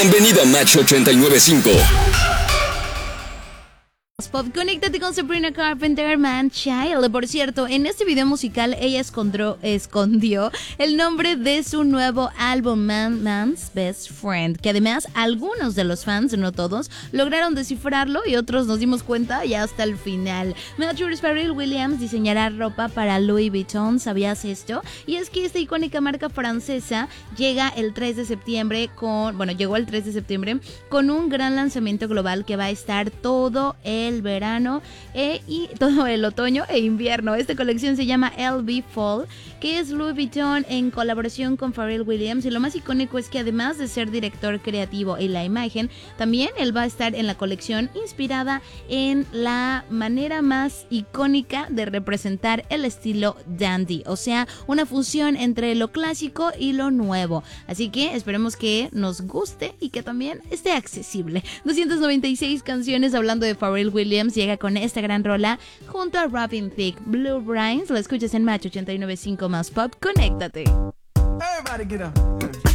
Bienvenido a Match 89.5. Pop, conéctate con Sabrina Carpenter, Man Child. Por cierto, en este video musical ella escondió el nombre de su nuevo álbum, Man's Best Friend, que además algunos de los fans, no todos, lograron descifrarlo y otros nos dimos cuenta ya hasta el final. Marjorie Pharrell Williams diseñará ropa para Louis Vuitton, ¿sabías esto? Y es que esta icónica marca francesa llegó el 3 de septiembre con un gran lanzamiento global que va a estar todo el verano y todo el otoño e invierno. Esta colección se llama LV Fall, que es Louis Vuitton en colaboración con Pharrell Williams, y lo más icónico es que además de ser director creativo y la imagen, también él va a estar en la colección inspirada en la manera más icónica de representar el estilo dandy, o sea, una fusión entre lo clásico y lo nuevo. Así que esperemos que nos guste y que también esté accesible. 296 canciones hablando de Pharrell Williams llega con esta gran rola junto a Robin Thicke. Blue Brains, lo escuchas en Match 89.5 más Pop. Conéctate. Everybody get up.